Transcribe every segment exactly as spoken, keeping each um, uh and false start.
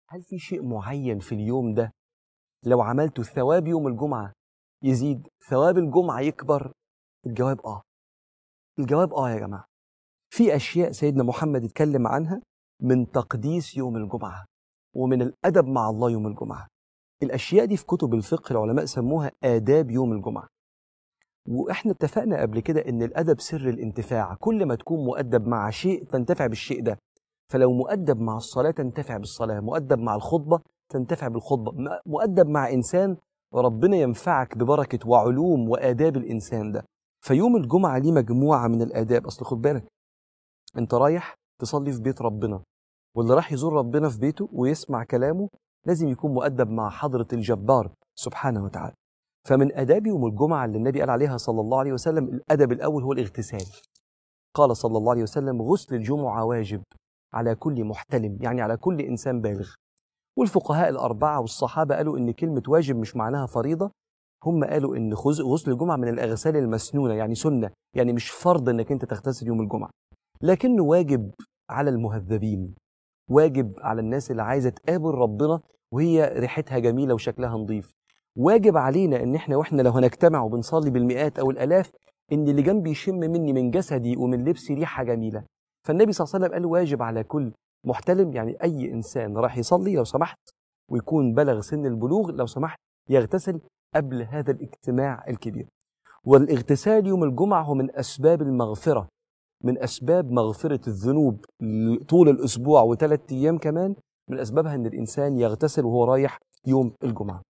هل في شيء معين في اليوم ده لو عملته ثواب يوم الجمعة يزيد، ثواب الجمعة يكبر؟ الجواب آه. الجواب آه يا جماعة. في أشياء سيدنا محمد اتكلم عنها من تقديس يوم الجمعة ومن الأدب مع الله يوم الجمعة. الأشياء دي في كتب الفقه العلماء سموها آداب يوم الجمعة. وإحنا اتفقنا قبل كده إن الأدب سر الانتفاع، كل ما تكون مؤدب مع شيء تنتفع بالشيء ده. فلو مؤدب مع الصلاة تنتفع بالصلاة، مؤدب مع الخطبة تنتفع بالخطبة، مؤدب مع إنسان ربنا ينفعك ببركة وعلوم وآداب الإنسان ده. فيوم الجمعة ليه مجموعة من الآداب. أصل خد بالك، أنت رايح تصلي في بيت ربنا، واللي راح يزور ربنا في بيته ويسمع كلامه لازم يكون مؤدب مع حضرة الجبار سبحانه وتعالى. فمن آداب يوم الجمعة اللي النبي قال عليها صلى الله عليه وسلم، الأدب الأول هو الاغتسال. قال صلى الله عليه وسلم: غسل الجمعة واجب على كل محتلم، يعني على كل إنسان بالغ. والفقهاء الأربعة والصحابة قالوا إن كلمة واجب مش معناها فريضة، هم قالوا إن غسل الجمعة من الأغسال المسنونة، يعني سنة، يعني مش فرض إنك أنت تغتسل يوم الجمعة، لكنه واجب على المهذبين، واجب على الناس اللي عايزة تقابل ربنا وهي ريحتها جميلة وشكلها نظيف. واجب علينا إن إحنا وإحنا لو هنجتمع وبنصلي بالمئات أو الآلاف إن اللي جنبي يشم مني من جسدي ومن لبسي ريحة جميلة. فالنبي صلى الله عليه وسلم قال واجب على كل محتلم، يعني أي إنسان راح يصلي لو سمحت ويكون بلغ سن البلوغ لو سمحت يغتسل قبل هذا الاجتماع الكبير. والاغتسال يوم الجمعة هو من أسباب المغفرة، من أسباب مغفرة الذنوب طول الأسبوع وثلاث أيام كمان، من أسبابها أن الإنسان يغتسل وهو رايح يوم الجمعة.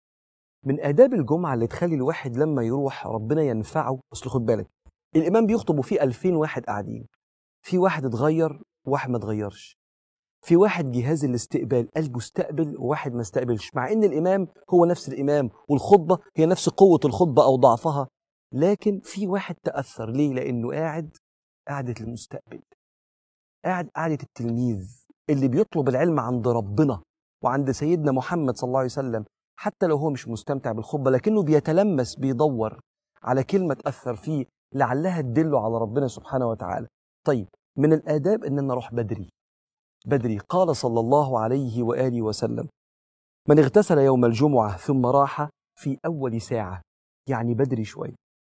من آداب الجمعة اللي تخلي الواحد لما يروح ربنا ينفعه. أصل خد بالك، الإمام بيخطب وفيه ألفين واحد قاعدين، في واحد اتغير وواحد ما اتغيرش، في واحد جهاز الاستقبال قلبه استقبل وواحد ما استقبلش، مع ان الامام هو نفس الامام والخطبه هي نفس قوه الخطبه او ضعفها، لكن في واحد تاثر. ليه؟ لانه قاعد قعده المستقبل، قاعد قعده التلميذ اللي بيطلب العلم عند ربنا وعند سيدنا محمد صلى الله عليه وسلم، حتى لو هو مش مستمتع بالخطبه لكنه بيتلمس بيدور على كلمه تاثر فيه لعلها تدله على ربنا سبحانه وتعالى. طيب، من الاداب ان انا اروح بدري. بدري قال صلى الله عليه وآله وسلم: من اغتسل يوم الجمعة ثم راح في أول ساعة، يعني بدري شوي،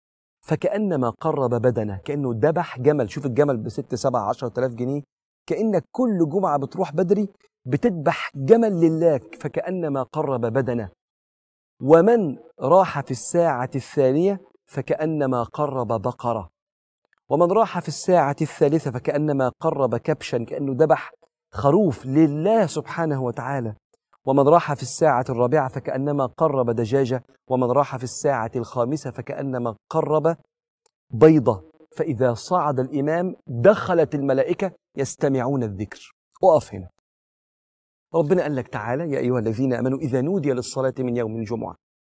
فكأنما قرب بدنه، كأنه ذبح جمل. شوف الجمل بست سبع عشر تلاف جنيه، كأنك كل جمعة بتروح بدري بتذبح جمل لله، فكأنما قرب بدنه. ومن راح في الساعة الثانية فكأنما قرب بقرة، ومن راح في الساعة الثالثة فكأنما قرب كبشا، كأنه ذبح خروف لله سبحانه وتعالى. ومن راح في الساعة الرابعة فكأنما قرب دجاجة، ومن راح في الساعة الخامسة فكأنما قرب بيضة. فإذا صعد الإمام دخلت الملائكة يستمعون الذكر. وقف هنا، ربنا قال لك تعالى يا أيها الذين آمنوا إذا نودي للصلاة من يوم الجمعة.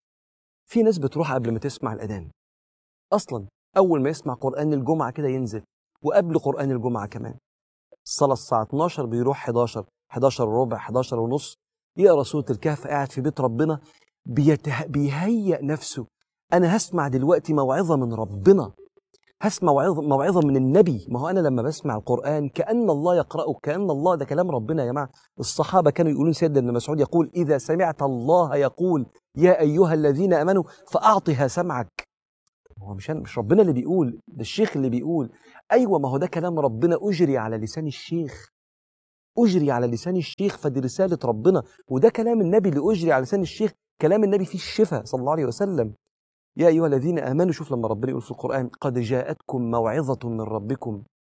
في ناس بتروح قبل ما تسمع الأذان أصلا، أول ما يسمع قرآن الجمعة كده ينزل، وقبل قرآن الجمعة كمان. الصلاة الساعة اتناشر بيروح حداشر، حداشر وربع، حداشر ونص، يقرأ سورة الكهف قاعد في بيت ربنا بيته... بيهيأ نفسه. أنا هسمع دلوقتي موعظة من ربنا، هسمع موعظة, موعظة من النبي. ما هو أنا لما بسمع القرآن كأن الله يقرأه، كأن الله ده كلام ربنا يا جماعة. الصحابة كانوا يقولون، سيدنا ابن مسعود يقول: إذا سمعت الله يقول يا أيها الذين آمنوا فأعطها سمعك. هو مش مش ربنا اللي بيقول، ده الشيخ اللي بيقول. أيوة، ما هو ده كلام ربنا أجري على لسان الشيخ، أجري على لسان الشيخ، فدي رسالة ربنا. وده كلام النبي اللي أجري على لسان الشيخ، كلام النبي فيه الشفاء صلى الله عليه وسلم. يا أيها الذين آمنوا، شوف لما ربنا يقول في القرآن: قد جاءتكم موعظة من ربكم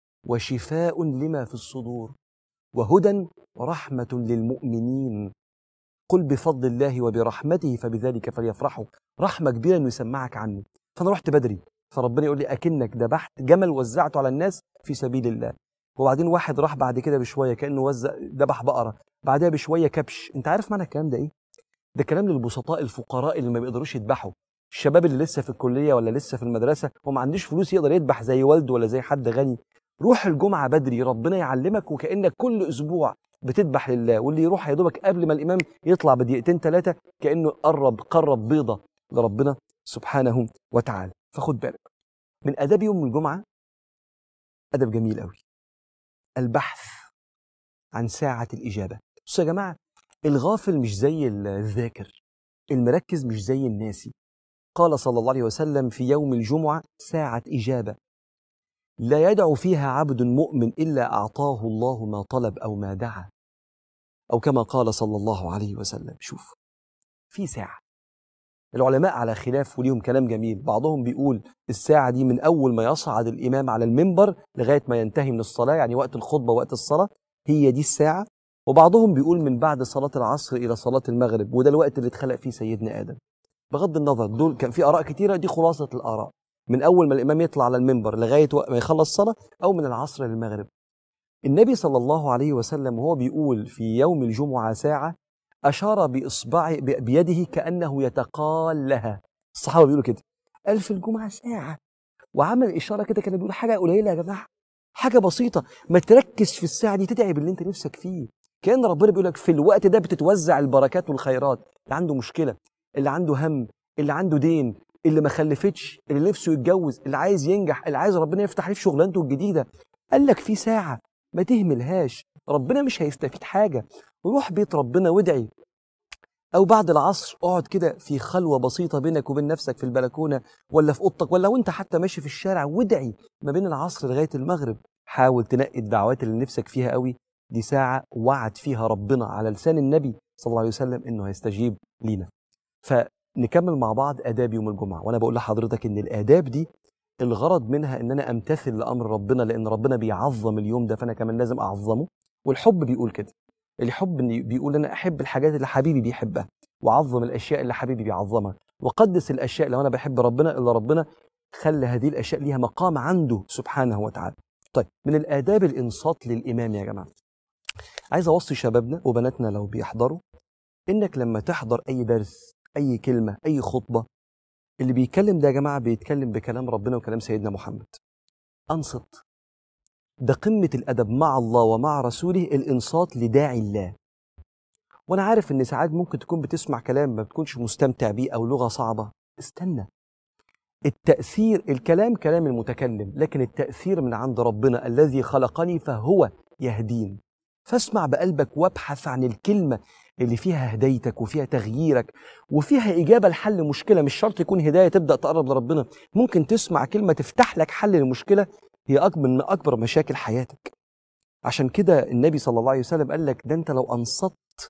وشفاء لما في الصدور وهدى ورحمة للمؤمنين قل بفضل الله وبرحمته فبذلك فليفرحوا. رحمة كبيرة إنه يسمعك عنه. فأنا رحت بدري، فربنا يقول لي: أكنك ذبحت جمل وزعته على الناس في سبيل الله. وبعدين واحد راح بعد كده بشوية كأنه وزع ذبح بقرة، بعدها بشوية كبش. أنت عارف معنى الكلام ده إيه؟ ده كلام للبسطاء الفقراء اللي ما بيقدروش يذبحوا، الشباب اللي لسه في الكلية ولا لسه في المدرسة وما عندوش فلوس يقدر يذبح زي والده ولا زي حد غني. روح الجمعة بدري، ربنا يعلمك، وكأنك كل أسبوع بتذبح لله. واللي يروح يا دوبك قبل ما الإمام يطلع بدقيقتين ثلاثة كأنه قرب قرب بيضة لربنا سبحانه وتعالى. فخد بالك من آداب يوم الجمعة، أدب جميل قوي: البحث عن ساعة الإجابة. بصوا يا جماعة، الغافل مش زي الذاكر، المركز مش زي الناسي. قال صلى الله عليه وسلم في يوم الجمعة ساعة إجابة لا يدعو فيها عبد مؤمن إلا أعطاه الله ما طلب أو ما دعا، أو كما قال صلى الله عليه وسلم. شوف، في ساعة العلماء على خلاف وليهم كلام جميل. بعضهم بيقول الساعة دي من أول ما يصعد الإمام على المنبر لغاية ما ينتهي من الصلاة، يعني وقت الخطبة وقت الصلاة، هي دي الساعة. وبعضهم بيقول من بعد صلاة العصر إلى صلاة المغرب، وده الوقت اللي اتخلق فيه سيدنا آدم. بغض النظر، دول كان في آراء كتيرة، دي خلاصة الآراء، من أول ما الإمام يطلع على المنبر لغاية ما يخلص صلاة، أو من العصر للمغرب. النبي صلى الله عليه وسلم وهو بيقول في يوم الجمعة ساعة أشار بإصبع بيده كأنه يتقال لها. الصحابة بيقولوا كده، قال في الجمعة ساعة، وعمل إشارة كده، كان بيقول حاجة قليلة يا جماعة، حاجة بسيطة، ما تركز في الساعة دي تدعي باللي أنت نفسك فيه. كأن ربنا بيقول لك في الوقت ده بتتوزع البركات والخيرات. اللي عنده مشكلة، اللي عنده هم، اللي عنده دين، اللي ما خلفتش، اللي نفسه يتجوز، اللي عايز ينجح، اللي عايز ربنا يفتح عليه في شغلانته الجديدة، قال لك في ساعة ما تهملهاش، ربنا مش هيستفيد حاجة. روح بيت ربنا وادعي، أو بعد العصر اقعد كده في خلوة بسيطة بينك وبين نفسك في البلكونة ولا في أوضتك، ولا وأنت حتى ماشي في الشارع، وادعي ما بين العصر لغاية المغرب. حاول تنقي الدعوات اللي نفسك فيها قوي، دي ساعة وعد فيها ربنا على لسان النبي صلى الله عليه وسلم إنه هيستجيب لينا. فنكمل مع بعض آداب يوم الجمعة. وأنا بقول لحضرتك إن الآداب دي الغرض منها إن أنا أمتثل لأمر ربنا، لأن ربنا بيعظم اليوم ده، فأنا كمان لازم أعظمه. والحب بيقول كده، الحب بيقول أنا أحب الحاجات اللي حبيبي بيحبها، وعظم الأشياء اللي حبيبي بيعظمها، وقدس الأشياء لو أنا بحب ربنا اللي ربنا خلى هذه الأشياء ليها مقام عنده سبحانه وتعالى. طيب، من الآداب الإنصات للإمام يا جماعة. عايز أوصي شبابنا وبناتنا لو بيحضروا، إنك لما تحضر أي درس، أي كلمة، أي خطبة، اللي بيتكلم ده يا جماعة بيتكلم بكلام ربنا وكلام سيدنا محمد، أنصت. ده قمة الأدب مع الله ومع رسوله، الإنصات لداعي الله. وأنا عارف إن ساعات ممكن تكون بتسمع كلام ما بتكونش مستمتع بيه أو لغة صعبة، استنى. التأثير، الكلام كلام المتكلم، لكن التأثير من عند ربنا الذي خلقني فهو يهدين. فاسمع بقلبك وابحث عن الكلمة اللي فيها هدايتك وفيها تغييرك وفيها إجابة لحل مشكلة. مش شرط يكون هداية تبدأ تقرب لربنا، ممكن تسمع كلمة تفتح لك حل للمشكلة هي أكبر من أكبر مشاكل حياتك. عشان كده النبي صلى الله عليه وسلم قال لك ده أنت لو أنصت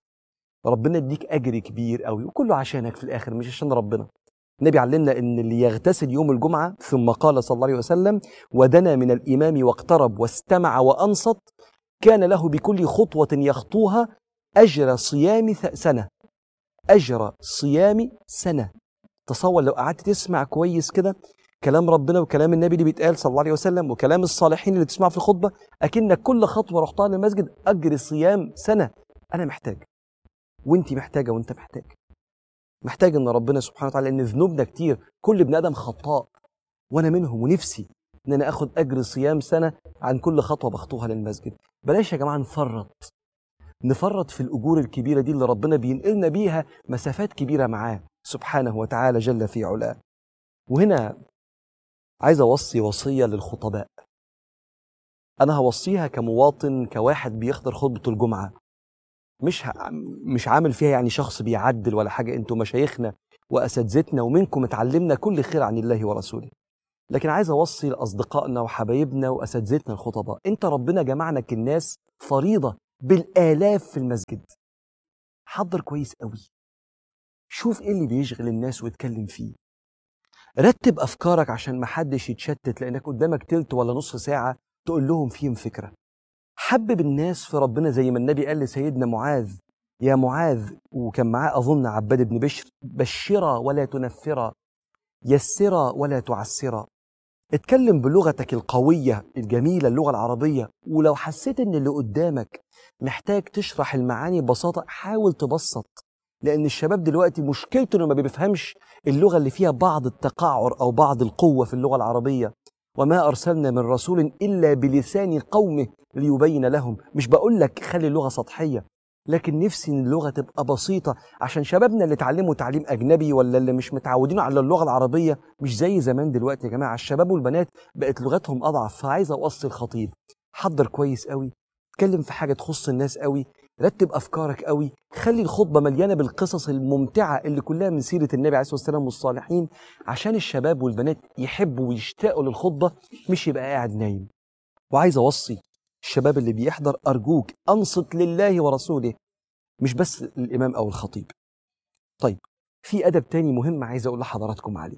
ربنا يديك أجر كبير قوي، وكله عشانك في الآخر مش عشان ربنا. النبي علمنا إن اللي يغتسل يوم الجمعة، ثم قال صلى الله عليه وسلم ودنا من الإمام واقترب واستمع وأنصت، كان له بكل خطوة يخطوها أجر صيام سنة، أجر صيام سنة. تصور لو قعدت تسمع كويس كده كلام ربنا وكلام النبي اللي بيتقال صلى الله عليه وسلم وكلام الصالحين اللي تسمعه في الخطبة، أكنك كل خطوة رحتها للمسجد أجر صيام سنة. أنا محتاج، وانتي محتاجة، وانت محتاج، محتاج ان ربنا سبحانه وتعالى، ان ذنوبنا كتير، كل ابن ادم خطاء وانا منهم، ونفسي ان انا اخد اجر صيام سنه عن كل خطوه بخطوها للمسجد. بلاش يا جماعه نفرط نفرط في الاجور الكبيره دي اللي ربنا بينقلنا بيها مسافات كبيره معاه سبحانه وتعالى جل في علاه. وهنا عايز اوصي وصيه للخطباء، انا هوصيها كمواطن، كواحد بيحضر خطبه الجمعه، مش ه... مش عامل فيها يعني شخص بيعدل ولا حاجة. انتوا مشايخنا وأساتذتنا ومنكم اتعلمنا كل خير عن الله ورسوله، لكن عايز أوصي لأصدقائنا وحبايبنا وأساتذتنا الخطباء، انت ربنا جمعنا كالناس فريضة بالآلاف في المسجد. حضر كويس قوي، شوف ايه اللي بيشغل الناس واتكلم فيه، رتب أفكارك عشان محدش يتشتت، لأنك قدامك تلت ولا نص ساعة تقول لهم فيهم فكرة. حبب الناس في ربنا زي ما النبي قال لسيدنا معاذ، يا معاذ، وكان معاه أظن عباد بن بشر، بشرا ولا تنفرا، يسرا ولا تعسرا. اتكلم بلغتك القوية الجميلة اللغة العربية، ولو حسيت ان اللي قدامك محتاج تشرح المعاني ببساطة حاول تبسط، لأن الشباب دلوقتي مشكلته انه ما بيفهمش اللغة اللي فيها بعض التقعر أو بعض القوة في اللغة العربية. وما أرسلنا من رسول إلا بلسان قومه ليبين لهم. مش بقول لك خلي اللغة سطحية، لكن نفسي ان اللغة تبقى بسيطة عشان شبابنا اللي اتعلموا تعليم أجنبي ولا اللي مش متعودين على اللغة العربية مش زي زمان. دلوقتي يا جماعة الشباب والبنات بقت لغتهم أضعف. فعايز أوصي الخطيب، حضر كويس قوي، اتكلم في حاجة تخص الناس قوي، رتب أفكارك قوي، خلي الخطبة مليانة بالقصص الممتعة اللي كلها من سيرة النبي عليه الصلاة والسلام والصالحين، عشان الشباب والبنات يحبوا ويشتاقوا للخطبة، مش يبقى قاعد نايم. وعايز أوصي الشباب اللي بيحضر، أرجوك أنصت لله ورسوله، مش بس الإمام أو الخطيب. طيب، في أدب تاني مهم عايز أقول لحضراتكم عليه.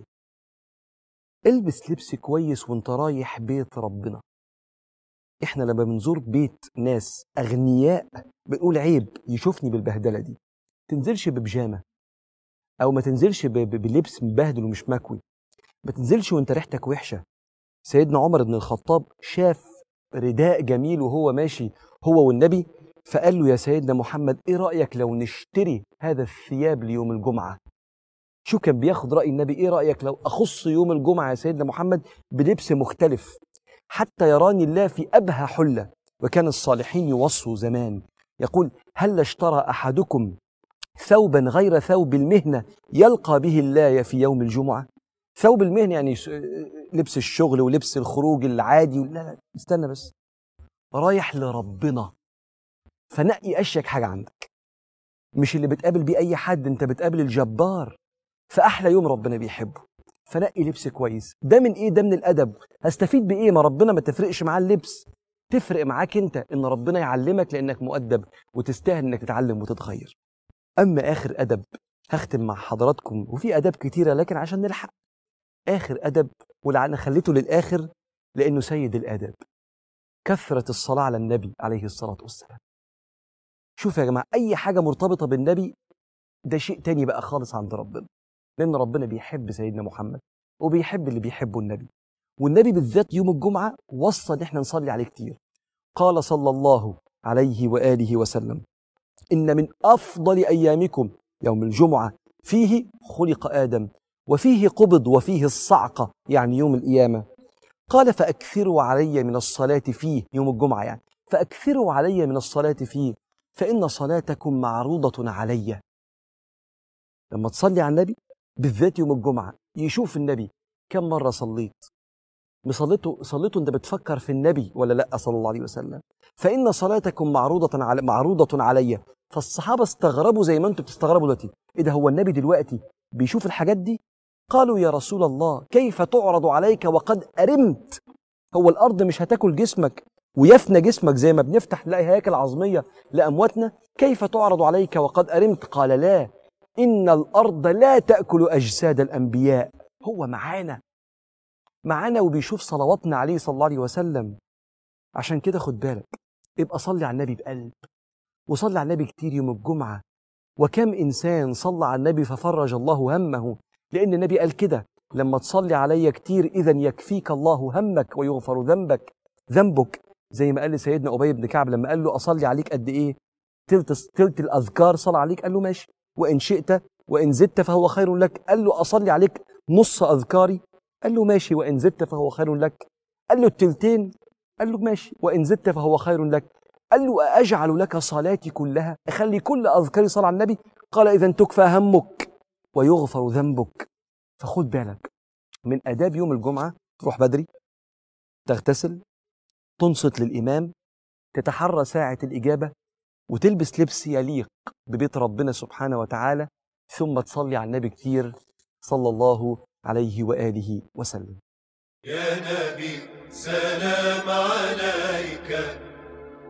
البس لبس كويس وانت رايح بيت ربنا. احنا لما بنزور بيت ناس أغنياء بنقول عيب يشوفني بالبهدلة دي. تنزلش ببجامة، أو ما تنزلش بلبس مبهدل ومش مكوي، ما تنزلش وانت ريحتك وحشة. سيدنا عمر بن الخطاب شاف رداء جميل وهو ماشي هو والنبي، فقال له يا سيدنا محمد ايه رأيك لو نشتري هذا الثياب ليوم الجمعة؟ شو كان بياخد رأي النبي، ايه رأيك لو أخص يوم الجمعة يا سيدنا محمد بلبس مختلف حتى يراني الله في أبهى حلة. وكان الصالحين يوصوا زمان يقول هل اشترى أحدكم ثوبا غير ثوب المهنة يلقى به الله في يوم الجمعة؟ ثوب المهنة يعني لبس الشغل ولبس الخروج العادي. لا لا استنى بس، رايح لربنا، فنقي أشيك حاجة عندك، مش اللي بتقابل بيه أي حد، انت بتقابل الجبار فأحلى يوم ربنا بيحبه، فنقي لبس كويس. ده من ايه؟ ده من الأدب. هستفيد بإيه؟ ما ربنا ما تفرقش معاه اللبس، تفرق معاك انت ان ربنا يعلمك لأنك مؤدب وتستاهل انك تتعلم وتتغير. أما آخر أدب هختم مع حضراتكم، وفي أدب كتيرة لكن عشان نلحق، آخر أدب ولعنا خليته للآخر لأنه سيد الأدب، كثرة الصلاة على النبي عليه الصلاة والسلام. شوف يا جماعة، أي حاجة مرتبطة بالنبي ده شيء تاني بقى خالص عند ربنا، لأن ربنا بيحب سيدنا محمد وبيحب اللي بيحبه النبي. والنبي بالذات يوم الجمعة وصى إن احنا نصلي عليه كتير. قال صلى الله عليه وآله وسلم إن من أفضل أيامكم يوم الجمعة، فيه خلق آدم وفيه قبض وفيه الصعقة، يعني يوم القيامة. قال فأكثروا علي من الصلاة فيه، يوم الجمعة يعني، فأكثروا علي من الصلاة فيه فإن صلاتكم معروضة علي. لما تصلي على النبي بالذات يوم الجمعة، يشوف النبي كم مرة صليت، صليته صليته انت بتفكر في النبي ولا لا صلى الله عليه وسلم. فإن صلاتكم معروضة على معروضة علي. فالصحابة استغربوا زي ما انتم بتستغربوا دلوقتي، ايه ده هو النبي دلوقتي بيشوف الحاجات دي؟ قالوا يا رسول الله كيف تعرض عليك وقد أرمت؟ هو الأرض مش هتاكل جسمك ويفنى جسمك زي ما بنفتح نلاقي هياكل عظمية لأمواتنا؟ كيف تعرض عليك وقد أرمت؟ قال لا، إن الأرض لا تأكل أجساد الأنبياء. هو معانا معانا وبيشوف صلواتنا عليه صلى الله عليه وسلم. عشان كده خد بالك، ابقى صلي على النبي بقلب، وصلي على النبي كتير يوم الجمعة. وكم إنسان صلى على النبي ففرج الله همه، لأن النبي قال كده لما تصلي علي كتير إذن يكفيك الله همك ويغفر ذنبك ذنبك زي ما قال لسيدنا أبي بن كعب لما قال له أصلي عليك قد إيه؟ تلت, تلت الأذكار صلى عليك؟ قال له ماشي، وإن شئت وإن زدت فهو خير لك. قال له أصلي عليك نص أذكاري؟ قال له ماشي، وإن زدت فهو خير لك. قال له التلتين؟ قال له ماشي، وإن زدت فهو خير لك. قال له أجعل لك صلاتي كلها، أخلي كل أذكاري صلاة على النبي؟ قال إذن تكفى همك ويغفر ذنبك. فخد بالك من آداب يوم الجمعة، تروح بدري، تغتسل، تنصت للإمام، تتحرى ساعة الإجابة، وتلبس لبس يليق ببيت ربنا سبحانه وتعالى، ثم تصلي على النبي كتير صلى الله عليه وآله وسلم. يا نبي سلام عليك